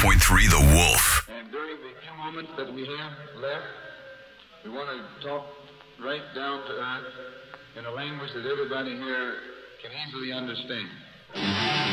The Wolf. And during the few moments that we have left, we want to talk right down to earth in a language that everybody here can easily understand.